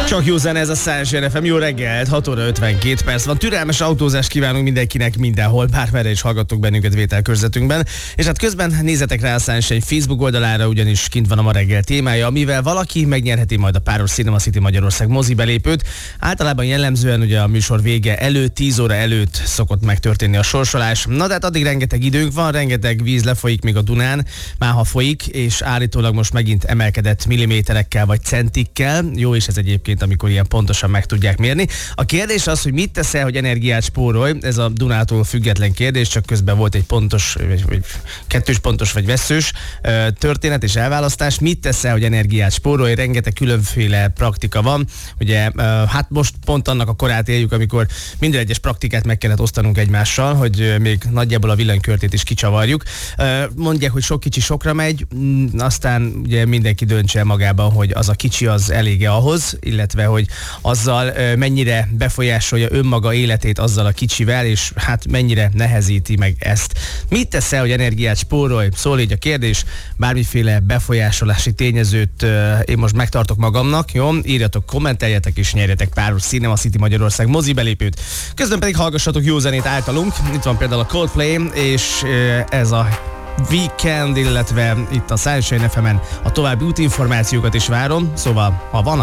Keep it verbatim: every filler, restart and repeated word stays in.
Csak jó zene ez a Sunshine ef em. Jó reggelt, hat óra ötvenkét perc van. Türelmes autózást kívánunk mindenkinek mindenhol, bármerre is hallgattok bennünket vételkörzetünkben. És hát közben nézzetek rá a Sunshine Facebook oldalára, ugyanis kint van a ma reggel témája, amivel valaki megnyerheti majd a páros Cinema City Magyarország mozi belépőt. Általában jellemzően ugye a műsor vége előtt, tíz óra előtt szokott megtörténni a sorsolás. Na de hát addig rengeteg időnk van, rengeteg víz lefolyik még a Dunán, máha folyik, és állítólag most megint emelkedett milliméterekkel vagy centikkel. Jó, és ez egyébként, amikor ilyen pontosan meg tudják mérni. A kérdés az, hogy mit teszel, hogy energiát spórolj. Ez a Dunától független kérdés, csak közben volt egy pontos, vagy, vagy kettős pontos, vagy vesszős történet és elválasztás. Mit teszel, hogy energiát spórolj? Rengeteg különféle praktika van. Ugye, hát most pont annak a korát éljük, amikor minden egyes praktikát meg kellett osztanunk egymással, hogy még nagyjából a villanykörtét is kicsavarjuk. Mondják, hogy sok kicsi sokra megy, aztán ugye mindenki döntse el magában, hogy az a kicsi az elége ahhoz, illetve hogy azzal mennyire befolyásolja önmaga életét azzal a kicsivel, és hát mennyire nehezíti meg ezt. Mit teszel, hogy energiát spórolj? Szól így a kérdés, bármiféle befolyásolási tényezőt én most megtartok magamnak, jó? Írjatok, kommenteljetek és nyerjetek páros Cinema City Magyarország mozi belépőt. Közben pedig hallgassatok jó zenét általunk. Itt van például a Coldplay, és ez a Weekend, illetve itt a Sunshine ef em-en a további útinformációkat is várom, szóval ha vannak